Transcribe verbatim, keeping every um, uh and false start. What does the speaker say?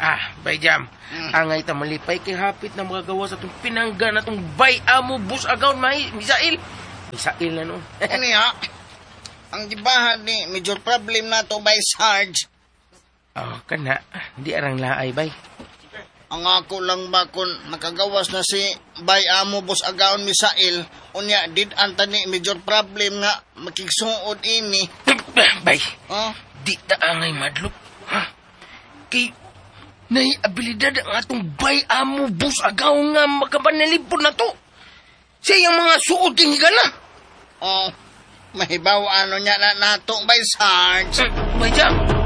Ah, bay jam. Hmm. Angay ta malipay kay hapit na magagawa sa itong pinangga na itong bay amo bus agaw may Misail. Misail na no. Ano ya? Ang gibahan ni major problem na to by Sarge. Oh, kana. Di arang laay bay. Ang ako lang ba kung nakagawas na si Bay Amo Boss Agaon Misail, unya did anta ni major problem nga makigsuod ini. Bay, Oh? di ta angay madlok. Ha? Kay nay abilidad ang atong bay amo bus agaw nga makapanalipod na to. Siya yung mga suod king higala. Oh, mahibaw ano niya na nato by Sarge. Bay jam.